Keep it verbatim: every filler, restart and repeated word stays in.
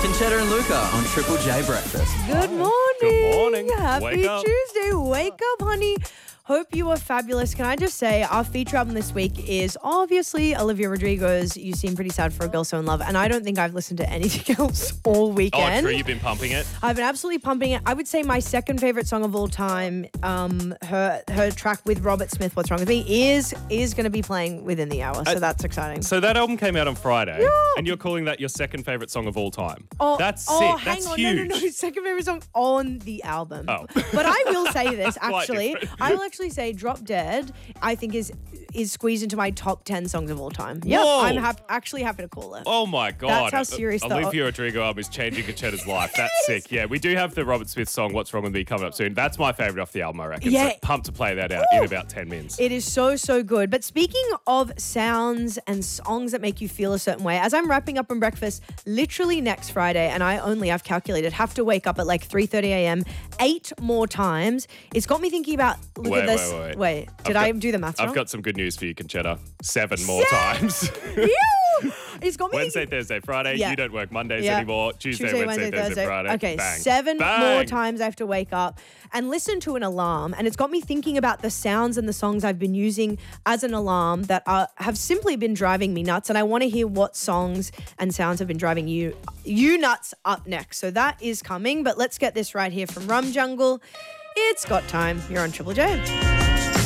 Conchetta and Luca on Triple J Breakfast. Good morning. Good morning. Happy Wake up. Tuesday. Wake up, honey. Hope you are fabulous. Can I just say our feature album this week is obviously Olivia Rodrigo's You Seem Pretty Sad for a Girl So in Love, and I don't think I've listened to anything else all Oh, weekend. true. You've been pumping it. I've been absolutely pumping it. I would say my second favorite song of all time, um, her her track with Robert Smith, What's Wrong With Me, is is going to be playing within the hour, so Uh, that's exciting. So that album came out on Friday, Yeah. and you're calling that your second favorite song of all time. Oh, That's oh, sick. hang That's on. huge. No, no, no. Second favorite song on the album. Oh. But I will say this, Quite actually. different. I will actually say Drop Dead, I think is is squeezed into my top ten songs of all time. Yeah, Whoa. I'm hap- actually happy to call it. Oh my God. That's how serious the- Olivia Rodrigo album is changing Conchetta's life. That's sick. Yeah, we do have the Robert Smith song, What's Wrong With Me, coming up soon. That's my favourite off the album, I reckon. Yeah. So pumped to play that out Woo. in about ten minutes. It is so, so good. But speaking of sounds and songs that make you feel a certain way, as I'm wrapping up on breakfast literally next Friday, and I only, I've calculated, have to wake up at like three thirty a.m. eight more times, it's got me thinking about, look Wait, at this. wait, wait. did I've I got- do the maths wrong? I've got some good news for you, Conchetta. Seven more Seven! times. Ew! It's got me Wednesday, thinking- Thursday, Friday. Yeah. You don't work Mondays Yeah. anymore. Tuesday, Wednesday, Thursday, Friday. Okay, Bang. seven Bang. more times I have to wake up and listen to an alarm. And it's got me thinking about the sounds and the songs I've been using as an alarm that are, have simply been driving me nuts. And I want to hear what songs and sounds have been driving you, you nuts up next. So that is coming. But let's get this right here from Rum Jungle. It's got time. You're on Triple J.